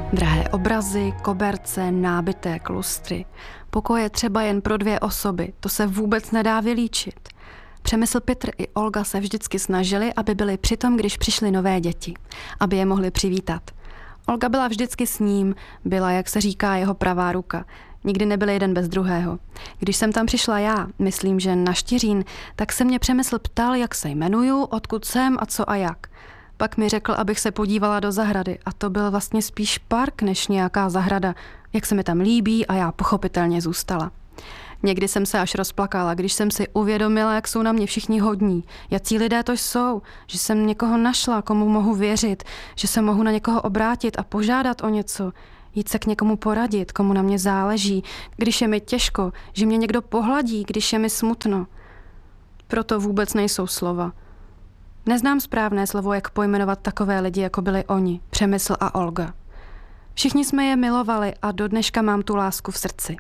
Drahé obrazy, koberce, nábytek, lustry. Pokoje třeba jen pro 2 osoby, to se vůbec nedá vylíčit. Přemysl, Petr i Olga se vždycky snažili, aby byli přitom, když přišly nové děti, aby je mohli přivítat. Olga byla vždycky s ním, byla, jak se říká, jeho pravá ruka. Nikdy nebyli jeden bez druhého. Když jsem tam přišla já, myslím, že na Štiřín, tak se mě Přemysl ptal, jak se jmenuju, odkud jsem a co a jak. Pak mi řekl, abych se podívala do zahrady a to byl vlastně spíš park než nějaká zahrada, jak se mi tam líbí a já pochopitelně zůstala. Někdy jsem se až rozplakala, když jsem si uvědomila, jak jsou na mě všichni hodní, jací lidé to jsou, že jsem někoho našla, komu mohu věřit, že se mohu na někoho obrátit a požádat o něco, jít se k někomu poradit, komu na mě záleží, když je mi těžko, že mě někdo pohladí, když je mi smutno. Proto vůbec nejsou slova. Neznám správné slovo, jak pojmenovat takové lidi, jako byli oni, Přemysl a Olga. Všichni jsme je milovali a do dneška mám tu lásku v srdci.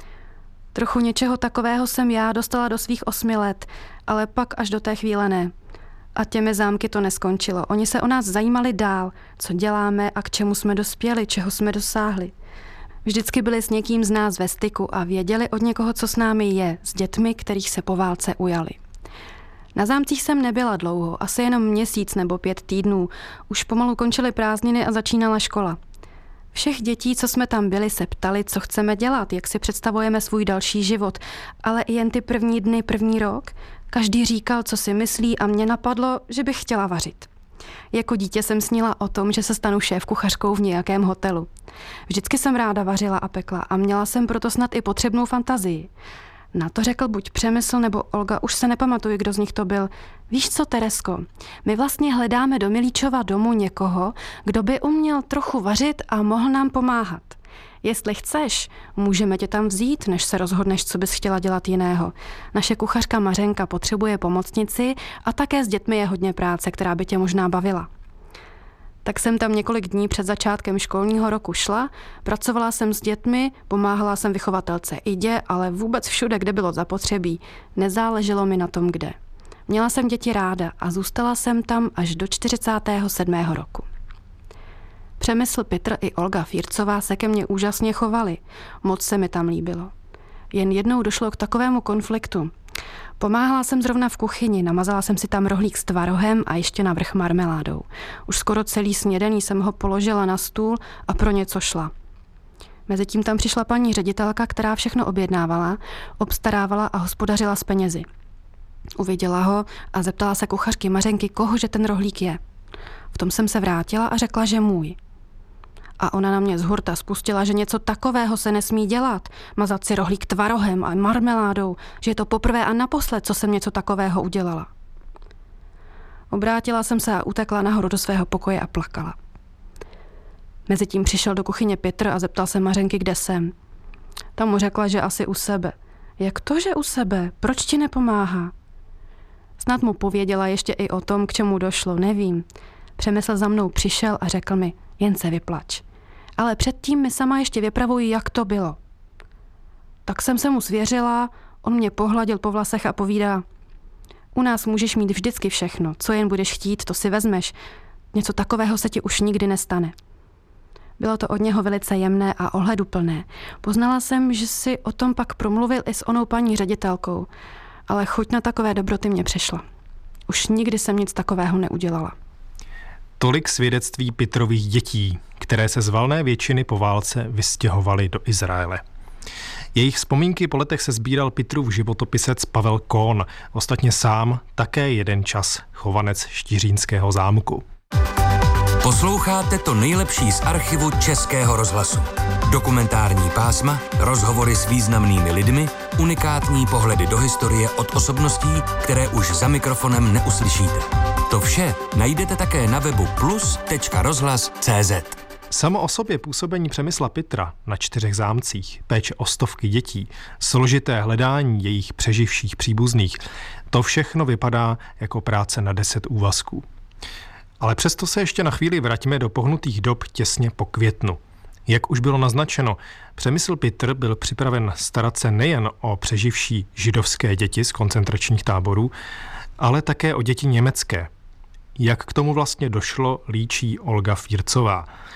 Trochu něčeho takového jsem já dostala do svých 8 let, ale pak až do té chvíle ne. A těmi zámky to neskončilo. Oni se o nás zajímali dál, co děláme a k čemu jsme dospěli, čeho jsme dosáhli. Vždycky byli s někým z nás ve styku a věděli od někoho, co s námi je, s dětmi, kterých se po válce ujali. Na zámcích jsem nebyla dlouho, asi jenom měsíc nebo 5 týdnů. Už pomalu končily prázdniny a začínala škola. Všech dětí, co jsme tam byli, se ptali, co chceme dělat, jak si představujeme svůj další život, ale i jen ty první dny, první rok. Každý říkal, co si myslí a mě napadlo, že bych chtěla vařit. Jako dítě jsem snila o tom, že se stanu šéfkuchařkou v nějakém hotelu. Vždycky jsem ráda vařila a pekla a měla jsem proto snad i potřebnou fantazii. Na to řekl buď Přemysl nebo Olga, už se nepamatuji, kdo z nich to byl. Víš co, Teresko, my vlastně hledáme do Milíčova domu někoho, kdo by uměl trochu vařit a mohl nám pomáhat. Jestli chceš, můžeme tě tam vzít, než se rozhodneš, co bys chtěla dělat jiného. Naše kuchařka Mařenka potřebuje pomocnici a také s dětmi je hodně práce, která by tě možná bavila. Tak jsem tam několik dní před začátkem školního roku šla, pracovala jsem s dětmi, pomáhala jsem vychovatelce Idě, ale vůbec všude, kde bylo zapotřebí. Nezáleželo mi na tom, kde. Měla jsem děti ráda a zůstala jsem tam až do 47. roku. Přemysl, Petr i Olga Fírcová se ke mně úžasně chovali. Moc se mi tam líbilo. Jen jednou došlo k takovému konfliktu. Pomáhala jsem zrovna v kuchyni, namazala jsem si tam rohlík s tvarohem a ještě navrch marmeládou. Už skoro celý snědený jsem ho položila na stůl a pro něco šla. Mezitím tam přišla paní ředitelka, která všechno objednávala, obstarávala a hospodařila s penězi. Uviděla ho a zeptala se kuchařky Mařenky, kohože ten rohlík je. V tom jsem se vrátila a řekla, že můj. A ona na mě z hurta spustila, že něco takového se nesmí dělat. Mazat si rohlík tvarohem a marmeládou, že je to poprvé a naposled, co jsem něco takového udělala. Obrátila jsem se a utekla nahoru do svého pokoje a plakala. Mezitím přišel do kuchyně Petr a zeptal se Mařenky, kde jsem. Tam mu řekla, že asi u sebe. Jak to, že u sebe? Proč ti nepomáhá? Snad mu pověděla ještě i o tom, k čemu došlo, nevím. Přemysl za mnou přišel a řekl mi, jen se vyplač. Ale předtím mi sama ještě vypravuji, jak to bylo. Tak jsem se mu svěřila, on mě pohladil po vlasech a povídá, u nás můžeš mít vždycky všechno, co jen budeš chtít, to si vezmeš. Něco takového se ti už nikdy nestane. Bylo to od něho velice jemné a ohleduplné. Poznala jsem, že si o tom pak promluvil i s onou paní ředitelkou, ale chuť na takové dobroty mě přešla. Už nikdy jsem nic takového neudělala. Tolik svědectví Petrových dětí, které se z valné většiny po válce vystěhovaly do Izraele. Jejich vzpomínky po letech se sbíral Petrův životopisec Pavel Kohn, ostatně sám také jeden čas chovanec Štiřínského zámku. Posloucháte to nejlepší z archivu Českého rozhlasu. Dokumentární pásma, rozhovory s významnými lidmi, unikátní pohledy do historie od osobností, které už za mikrofonem neuslyšíte. To vše najdete také na webu plus.rozhlas.cz. Samo o sobě působení Přemysla Petra na 4 zámcích, péče o stovky dětí, složité hledání jejich přeživších příbuzných, to všechno vypadá jako práce na 10 úvazků. Ale přesto se ještě na chvíli vraťme do pohnutých dob těsně po květnu. Jak už bylo naznačeno, Přemysl Petr byl připraven starat se nejen o přeživší židovské děti z koncentračních táborů, ale také o děti německé. Jak k tomu vlastně došlo, líčí Olga Fírcová.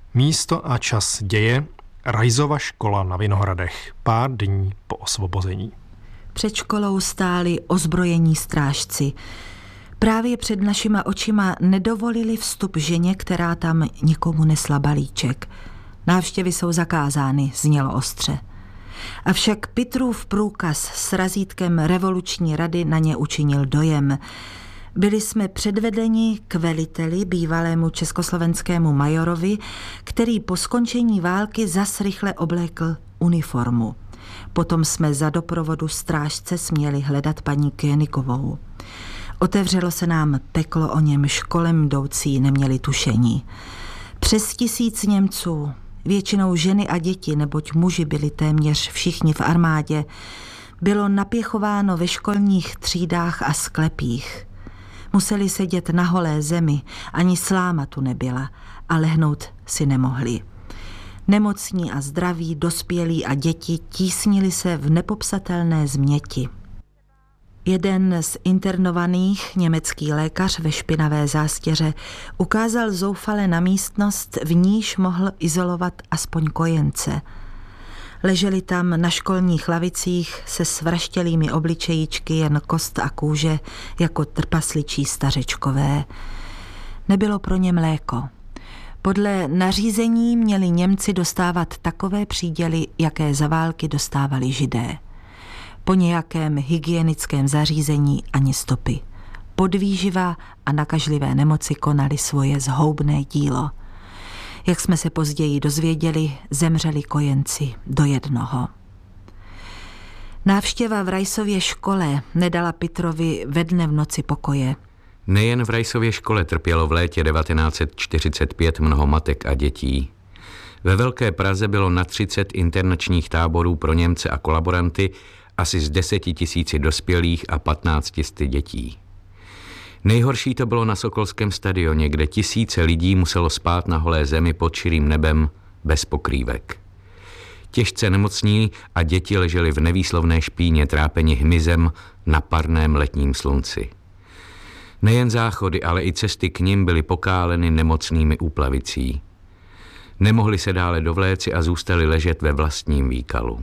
Místo a čas děje Rajzova škola na Vinohradech, pár dní po osvobození. Před školou stáli ozbrojení strážci. Právě před našima očima nedovolili vstup ženě, která tam nikomu nesla balíček. Návštěvy jsou zakázány, znělo ostře. Avšak Pitrův průkaz s razítkem revoluční rady na ně učinil dojem. Byli jsme předvedeni k veliteli, bývalému československému majorovi, který po skončení války zas rychle oblékl uniformu. Potom jsme za doprovodu strážce směli hledat paní Koenikovou. Otevřelo se nám peklo, o němž kolem jdoucí neměli tušení. Přes 1000 Němců, většinou ženy a děti, neboť muži byli téměř všichni v armádě, bylo napěchováno ve školních třídách a sklepích. Museli sedět na holé zemi, ani sláma tu nebyla a lehnout si nemohli. Nemocní a zdraví, dospělí a děti tísnili se v nepopsatelné změti. Jeden z internovaných, německý lékař ve špinavé zástěře, ukázal zoufale na místnost, v níž mohl izolovat aspoň kojence. Leželi tam na školních lavicích se svraštělými obličejíčky jen kost a kůže jako trpasličí stařečkové. Nebylo pro ně mléko. Podle nařízení měli Němci dostávat takové příděly, jaké za války dostávali Židé. Po nějakém hygienickém zařízení ani stopy. Podvýživa a nakažlivé nemoci konaly svoje zhoubné dílo. Jak jsme se později dozvěděli, zemřeli kojenci do jednoho. Návštěva v Rajsově škole nedala Pitrovi ve dne v noci pokoje. Nejen v Rajsově škole trpělo v létě 1945 mnoho matek a dětí. Ve Velké Praze bylo na 30 internačních táborů pro Němce a kolaboranty, asi z 10 000 dospělých a 1500 dětí. Nejhorší to bylo na Sokolském stadioně, kde tisíce lidí muselo spát na holé zemi pod širým nebem bez pokrývek. Těžce nemocní a děti ležely v nevýslovné špíně, trápeni hmyzem na parném letním slunci. Nejen záchody, ale i cesty k nim byly pokáleny nemocnými úplavicí. Nemohli se dále dovléci a zůstali ležet ve vlastním výkalu.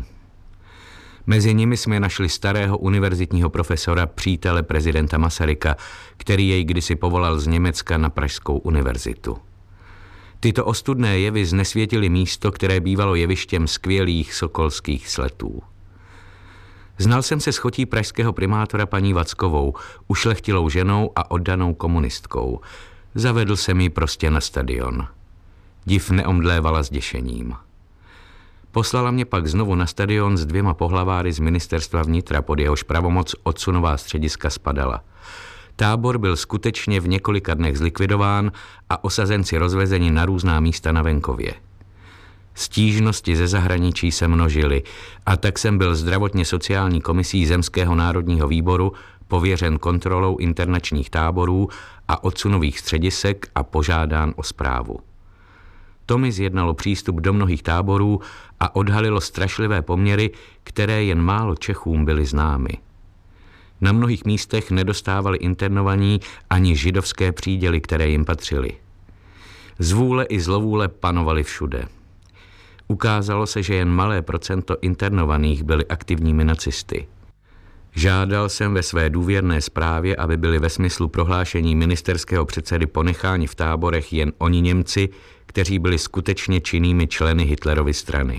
Mezi nimi jsme našli starého univerzitního profesora, přítele prezidenta Masaryka, který jej kdysi povolal z Německa na Pražskou univerzitu. Tyto ostudné jevy znesvětily místo, které bývalo jevištěm skvělých sokolských sletů. Znal jsem se s chotí pražského primátora paní Vackovou, ušlechtilou ženou a oddanou komunistkou. Zavedl jsem ji prostě na stadion. Div neomdlévala zděšením. Poslala mě pak znovu na stadion s 2 pohlaváry z ministerstva vnitra, pod jehož pravomoc odsunová střediska spadala. Tábor byl skutečně v několika dnech zlikvidován a osazenci rozvezeni na různá místa na venkově. Stížnosti ze zahraničí se množily a tak jsem byl zdravotně sociální komisí Zemského národního výboru pověřen kontrolou internačních táborů a odsunových středisek a požádán o zprávu. To mi zjednalo přístup do mnohých táborů a odhalilo strašlivé poměry, které jen málo Čechům byly známy. Na mnohých místech nedostávali internovaní ani židovské příděly, které jim patřily. Zvůle i zlovůle panovaly všude. Ukázalo se, že jen malé procento internovaných byli aktivními nacisty. Žádal jsem ve své důvěrné zprávě, aby byli ve smyslu prohlášení ministerského předsedy ponecháni v táborech jen oni Němci, kteří byli skutečně činnými členy Hitlerovy strany.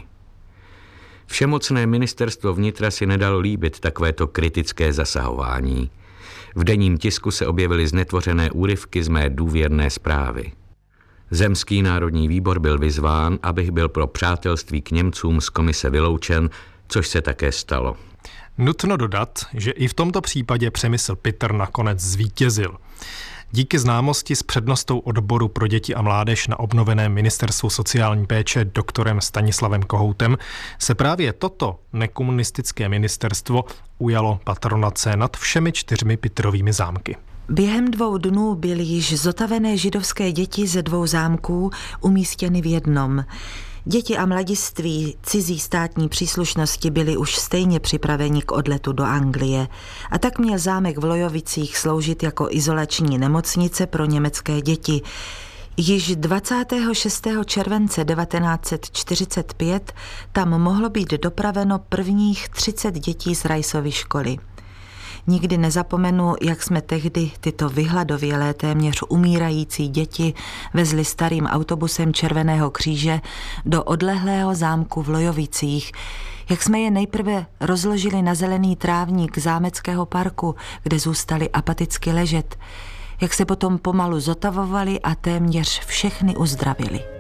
Všemocné ministerstvo vnitra si nedalo líbit takovéto kritické zasahování. V denním tisku se objevily znetvořené úryvky z mé důvěrné zprávy. Zemský národní výbor byl vyzván, abych byl pro přátelství k Němcům z komise vyloučen, což se také stalo. Nutno dodat, že i v tomto případě Přemysl Pitr nakonec zvítězil. Díky známosti s přednostou odboru pro děti a mládež na obnoveném ministerstvu sociální péče doktorem Stanislavem Kohoutem se právě toto nekomunistické ministerstvo ujalo patronace nad všemi 4 Pitrovými zámky. Během 2 dnů byly již zotavené židovské děti ze 2 zámků umístěny v jednom. Děti a mladiství cizí státní příslušnosti byli už stejně připraveni k odletu do Anglie a tak měl zámek v Lojovicích sloužit jako izolační nemocnice pro německé děti. Již 26. července 1945 tam mohlo být dopraveno prvních 30 dětí z Riceovy školy. Nikdy nezapomenu, jak jsme tehdy tyto vyhladovělé, téměř umírající děti vezli starým autobusem Červeného kříže do odlehlého zámku v Lojovicích, jak jsme je nejprve rozložili na zelený trávník zámeckého parku, kde zůstali apaticky ležet, jak se potom pomalu zotavovali a téměř všechny uzdravili.